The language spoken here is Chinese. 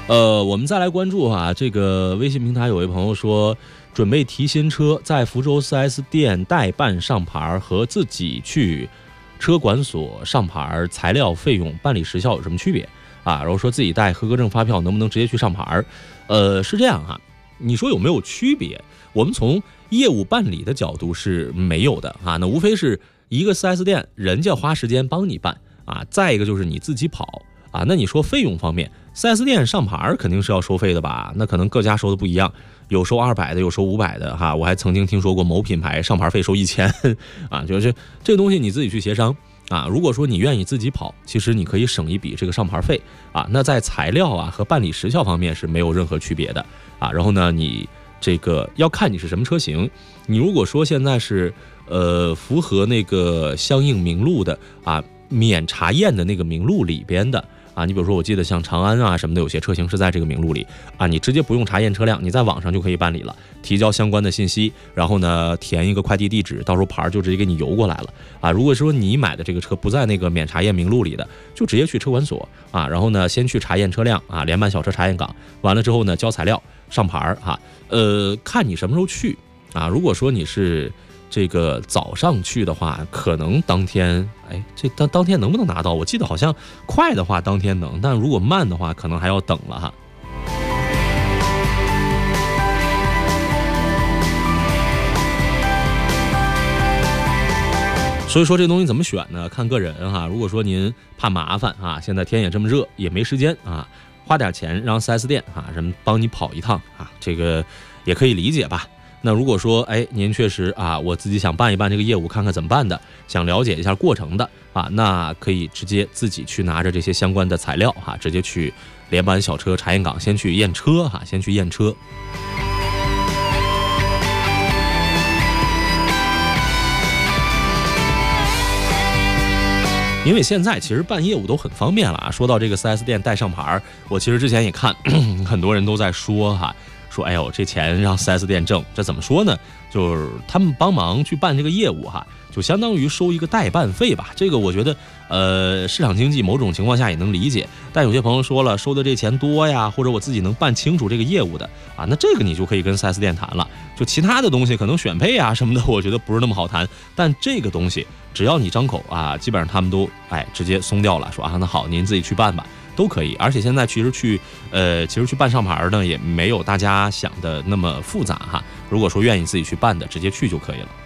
我们再来关注这个微信平台有位朋友说，准备提新车，在福州 4S 店代办上牌和自己去车管所上牌材料费用办理时效有什么区别然后说自己带合格证发票能不能直接去上牌？是这样你说有没有区别？我们从业务办理的角度是没有的那无非是一个 4S 店人家花时间帮你办再一个就是你自己跑那你说费用方面 4S 店上牌肯定是要收费的吧？那可能各家收的不一样，有收200的，有收500的我还曾经听说过某品牌上牌费收1000就是这个东西你自己去协商如果说你愿意自己跑，其实你可以省一笔这个上牌费那在材料和办理时效方面是没有任何区别的然后呢，你这个要看你是什么车型。你如果说现在是符合那个相应名录的免查验的那个名录里边的你比如说我记得像长安什么的，有些车型是在这个名录里你直接不用查验车辆，你在网上就可以办理了，提交相关的信息，然后呢填一个快递地址，到时候牌就直接给你邮过来了如果说你买的这个车不在那个免查验名录里的，就直接去车管所然后呢先去查验车辆联办小车查验岗，完了之后呢交材料上牌看你什么时候去如果说你是这个早上去的话，可能当天这当天能不能拿到？我记得好像快的话当天能，但如果慢的话可能还要等了所以说这东西怎么选呢？看个人如果说您怕麻烦现在天也这么热，也没时间花点钱让 4S 店什么帮你跑一趟这个也可以理解吧。那如果说您确实我自己想办一办这个业务，看看怎么办的，想了解一下过程的那可以直接自己去拿着这些相关的材料直接去联办小车查验岗先去验车先去验车。因为现在其实办业务都很方便了说到这个 4S 店带上牌，我其实之前也看很多人都在说说哎呦这钱让 4S 店挣，这怎么说呢？就是他们帮忙去办这个业务就相当于收一个代办费吧。这个我觉得市场经济某种情况下也能理解，但有些朋友说了，收的这钱多呀，或者我自己能办清楚这个业务的那这个你就可以跟 4S 店谈了。就其他的东西可能选配什么的，我觉得不是那么好谈，但这个东西只要你张口基本上他们都直接松掉了，说那好您自己去办吧，都可以。而且现在其实去办上牌呢也没有大家想的那么复杂如果说愿意自己去办的，直接去就可以了。